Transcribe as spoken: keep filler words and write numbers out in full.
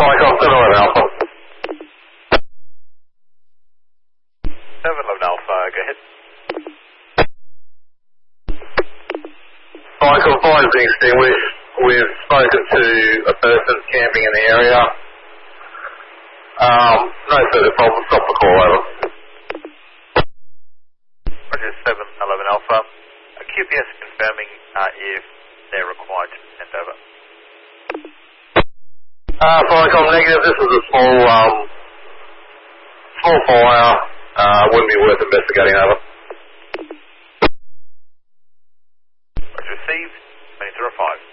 Falcon seven eleven Alpha. seven eleven Alpha, go ahead. Falcon five is being extinguished. We've spoken to a person camping in the area. Um, no further problems. Stop the call, over. Roger, seven eleven Alpha. A Q P S confirming uh, if they're required to send over. Uh, Falcon negative. This was a small, um, small fire. Uh, wouldn't be worth investigating, over. Roger, received. twenty zero five.